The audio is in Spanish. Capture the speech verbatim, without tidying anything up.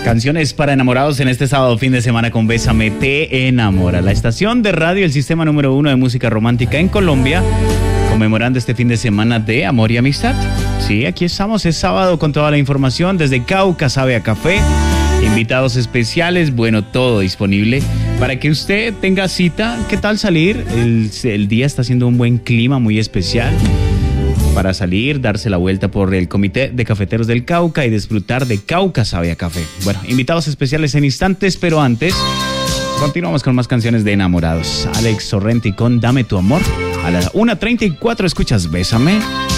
Canciones para enamorados en este sábado fin de semana con Bésame Te Enamora. La estación de radio, el sistema número uno de música romántica en Colombia, conmemorando este fin de semana de amor y amistad. Sí, aquí estamos, es sábado con toda la información desde Cauca Sabe a Café. Invitados especiales, bueno, todo disponible para que usted tenga cita. ¿Qué tal salir? El, el día está haciendo un buen clima muy especial para salir, darse la vuelta por el Comité de Cafeteros del Cauca y disfrutar de Cauca Sabe a Café. Bueno, invitados especiales en instantes, pero antes continuamos con más canciones de enamorados. Alex Sorrenti con Dame tu amor. A las una treinta y cuatro escuchas Bésame